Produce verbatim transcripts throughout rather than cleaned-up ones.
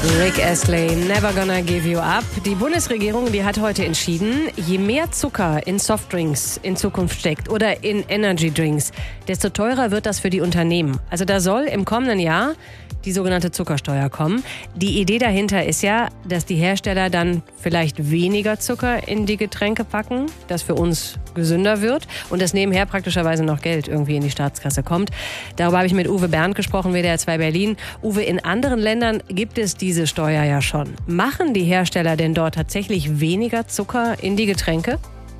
Rick Astley, Never Gonna Give You Up. Die Bundesregierung, die hat heute entschieden, je mehr Zucker in Softdrinks in Zukunft steckt oder in Energydrinks, desto teurer wird das für die Unternehmen. Also da soll im kommenden Jahr die sogenannte Zuckersteuer kommen. Die Idee dahinter ist ja, dass die Hersteller dann vielleicht weniger Zucker in die Getränke packen, das für uns gesünder wird und dass nebenher praktischerweise noch Geld irgendwie in die Staatskasse kommt. Darüber habe ich mit Uwe Bernd gesprochen, W D R zwei Berlin. Uwe, in anderen Ländern gibt es diese Steuer ja schon. Machen die Hersteller denn dort tatsächlich weniger Zucker in die Getränke?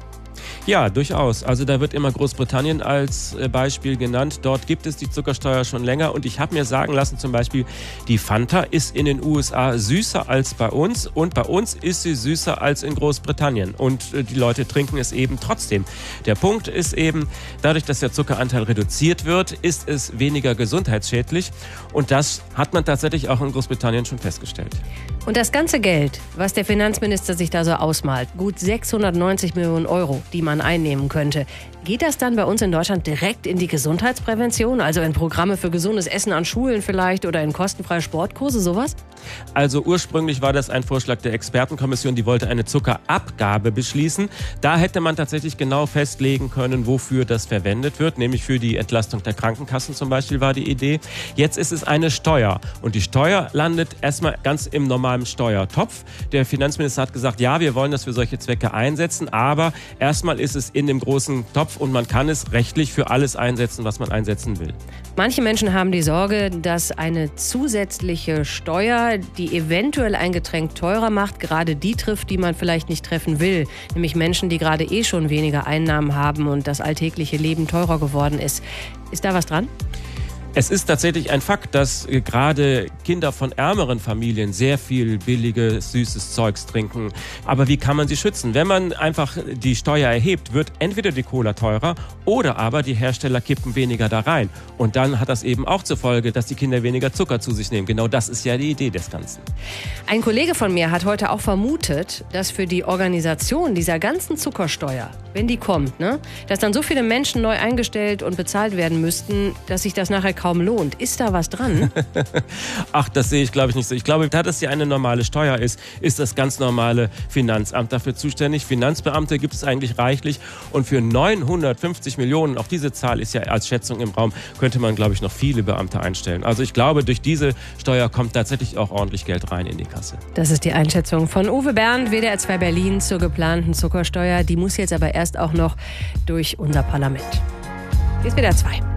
Ja, durchaus. Also da wird immer Großbritannien als Beispiel genannt. Dort gibt es die Zuckersteuer schon länger und ich habe mir sagen lassen, zum Beispiel die Fanta ist in den U S A süßer als bei uns und bei uns ist sie süßer als in Großbritannien und die Leute trinken es eben trotzdem. Der Punkt ist eben, dadurch, dass der Zuckeranteil reduziert wird, ist es weniger gesundheitsschädlich und das hat man tatsächlich auch in Großbritannien schon festgestellt. Und das ganze Geld, was der Finanzminister sich da so ausmalt, gut sechshundertneunzig Millionen Euro, die man einnehmen könnte, geht das dann bei uns in Deutschland direkt in die Gesundheitsprävention, also in Programme für gesundes Essen an Schulen vielleicht oder in kostenfreie Sportkurse, sowas? Also ursprünglich war das ein Vorschlag der Expertenkommission, die wollte eine Zuckerabgabe beschließen. Da hätte man tatsächlich genau festlegen können, wofür das verwendet wird, nämlich für die Entlastung der Krankenkassen zum Beispiel war die Idee. Jetzt ist es eine Steuer und die Steuer landet erstmal ganz im normalen Steuertopf. Der Finanzminister hat gesagt, ja, wir wollen das für solche Zwecke einsetzen, aber erstmal ist es in dem großen Topf und man kann es rechtlich für alles einsetzen, was man einsetzen will. Manche Menschen haben die Sorge, dass eine zusätzliche Steuer, die eventuell ein Getränk teurer macht, gerade die trifft, die man vielleicht nicht treffen will. Nämlich Menschen, die gerade eh schon weniger Einnahmen haben und das alltägliche Leben teurer geworden ist. Ist da was dran? Es ist tatsächlich ein Fakt, dass gerade Kinder von ärmeren Familien sehr viel billiges, süßes Zeugs trinken. Aber wie kann man sie schützen? Wenn man einfach die Steuer erhebt, wird entweder die Cola teurer oder aber die Hersteller kippen weniger da rein. Und dann hat das eben auch zur Folge, dass die Kinder weniger Zucker zu sich nehmen. Genau das ist ja die Idee des Ganzen. Ein Kollege von mir hat heute auch vermutet, dass für die Organisation dieser ganzen Zuckersteuer, wenn die kommt, ne, dass dann so viele Menschen neu eingestellt und bezahlt werden müssten, dass sich das nachher kaum lohnt. Ist da was dran? Ach, das sehe ich, glaube ich, nicht so. Ich glaube, da das ja eine normale Steuer ist, ist das ganz normale Finanzamt dafür zuständig. Finanzbeamte gibt es eigentlich reichlich. Und für neunhundertfünfzig Millionen, auch diese Zahl ist ja als Schätzung im Raum, könnte man, glaube ich, noch viele Beamte einstellen. Also ich glaube, durch diese Steuer kommt tatsächlich auch ordentlich Geld rein in die Kasse. Das ist die Einschätzung von Uwe Bernd, W D R zwei Berlin, zur geplanten Zuckersteuer. Die muss jetzt aber erst auch noch durch unser Parlament. Hier ist W D R zwei.